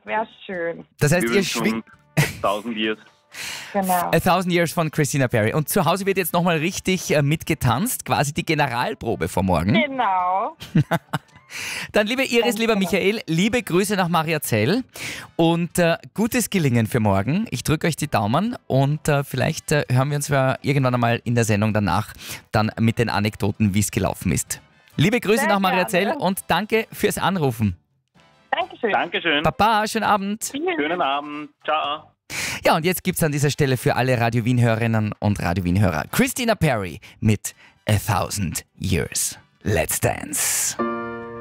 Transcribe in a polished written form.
wäre schön. Das heißt, Wir ihr wünschen schwingt uns 1000 Years. Genau. 1000 Years von Christina Perri. Und zu Hause wird jetzt nochmal richtig mitgetanzt, quasi die Generalprobe vor morgen. Genau. Dann, liebe Iris, lieber Michael, liebe Grüße nach Mariazell und gutes Gelingen für morgen. Ich drücke euch die Daumen und vielleicht hören wir uns ja irgendwann einmal in der Sendung danach dann mit den Anekdoten, wie es gelaufen ist. Liebe Grüße Sehr nach Mariazell gerne. und danke fürs Anrufen. Dankeschön. Dankeschön. Baba, schönen Abend. Schönen Abend. Ciao. Ja, und jetzt gibt's an dieser Stelle für alle Radio Wien-Hörerinnen und Radio Wien-Hörer Christina Perri mit 1000 Years. Let's Dance.